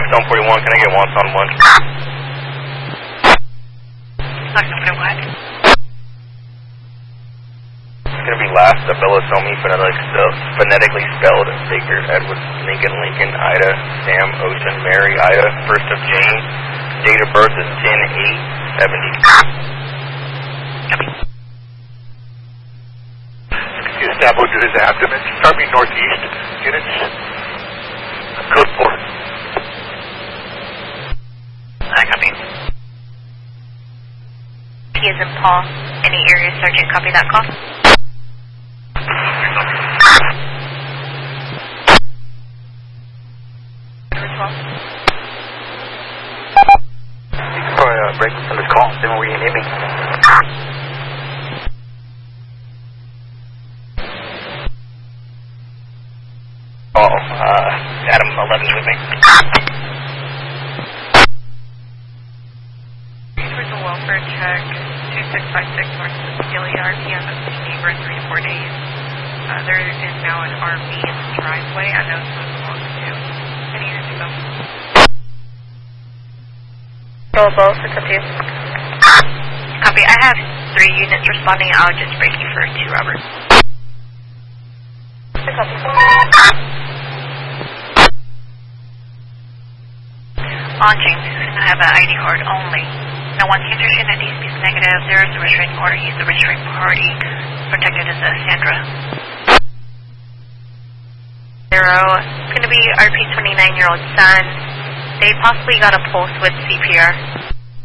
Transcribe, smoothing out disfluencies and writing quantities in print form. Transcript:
Stone 41, can I get once on one? Blackstone 41. It's going to be last, Bellasomi, phonetically spelled, Baker, Edward, Lincoln, Ida, Sam, Ocean, Mary, Ida, first of Jane. Date of birth is 10/8/70. Copy. Established his abdomen, starting northeast, units, code 4. Copy. P is in Paul. Any area sergeant, copy that call? Break from this call, then we'll rename me. Adam 11's with me. Towards the welfare check, 2656 North Cecilia, RPM of neighbor in 3 to 4 days. There is now an RV in the driveway. I know it's belongs to. Any units to go? Both, it's up to you. Copy. I have 3 units responding. I'll just break you for 2, Robert. On James, I have an ID card only. Now, once you enter unit DSP is negative, there is a restraining order. Use the restraining party protected as a Sandra. 0. It's going to be RP 29-year-old son. They possibly got a pulse with CPR.